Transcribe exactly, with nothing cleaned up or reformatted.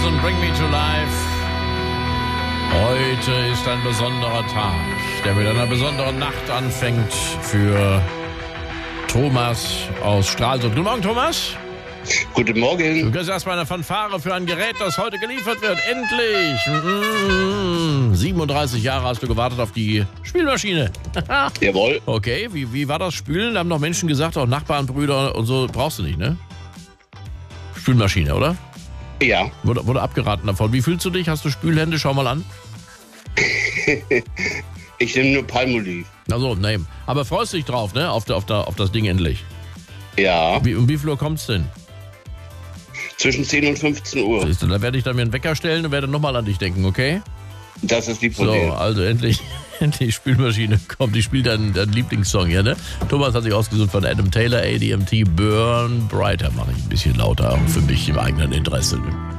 und Bring Me to Life. Heute ist ein besonderer Tag, der mit einer besonderen Nacht anfängt für Thomas aus Stralsund. Guten Morgen, Thomas. Guten Morgen. Du kriegst erstmal eine Fanfare für ein Gerät, das heute geliefert wird. Endlich! Mm-mm. siebenunddreißig Jahre hast du gewartet auf die Spülmaschine. Jawohl. Okay, wie, wie war das Spülen? Da haben noch Menschen gesagt, auch Nachbarn, Brüder und so, brauchst du nicht, ne? Spülmaschine, oder? Ja. Wurde, wurde abgeraten davon. Wie fühlst du dich? Hast du Spülhände? Schau mal an. Ich nehme nur Palmolive. Also, nein. Aber freust dich drauf, ne? Auf, der, auf, der, auf das Ding endlich. Ja. Wie, um wie viel Uhr kommt's denn? Zwischen zehn und fünfzehn Uhr. Siehst du, da werde ich dann mir einen Wecker stellen und werde nochmal an dich denken, okay? Das ist die von So, dir. also endlich, endlich Spülmaschine kommt. Ich spiele deinen, deinen Lieblingssong hier, ne? Thomas hat sich ausgesucht von Adam Taylor, A D M T, Burn Brighter. Mache ich ein bisschen lauter, auch für mich im eigenen Interesse.